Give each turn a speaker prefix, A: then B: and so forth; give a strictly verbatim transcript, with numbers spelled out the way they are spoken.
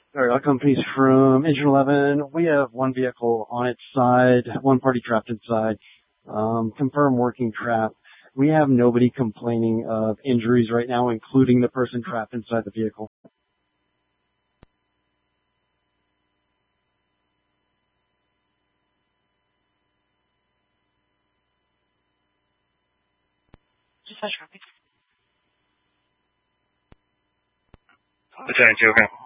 A: All right, our company's from Engine eleven. We have one vehicle on its side, one party trapped inside. Um, confirm working trap. We have nobody complaining of injuries right now, including the person trapped inside the vehicle.
B: Lieutenant, you okay?